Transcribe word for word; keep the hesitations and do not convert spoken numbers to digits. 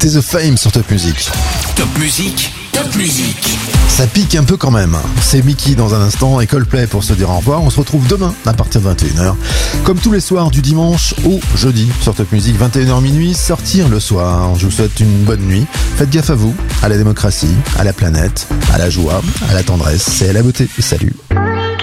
C'était The Fame sur Top Music. Top Music, Top Music. Ça pique un peu quand même. C'est Mickey dans un instant et Coldplay pour se dire au revoir. On se retrouve demain à partir de vingt et une heures. Comme tous les soirs du dimanche au jeudi sur Top Music, vingt et une heures minuit, sortir le soir. Je vous souhaite une bonne nuit. Faites gaffe à vous, à la démocratie, à la planète, à la joie, à la tendresse et à la beauté. Salut.